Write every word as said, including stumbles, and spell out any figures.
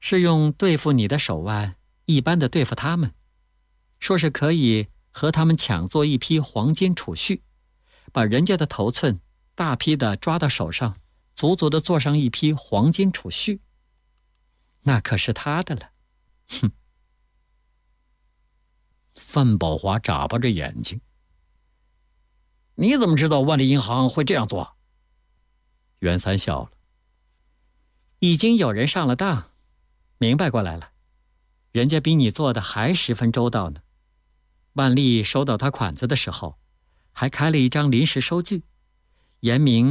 是用对付你的手腕一般的对付他们，说是可以和他们抢做一批黄金储蓄，把人家的头寸大批的抓到手上，足足的做上一批黄金储蓄，那可是他的了。哼！ 范宝华眨巴着眼睛。你怎么知道万利银行会这样做？ 袁三笑了。已经有人上了当，明白过来了，人家比你做的还十分周到呢。万利收到他款子的时候，还开了一张临时收据，言明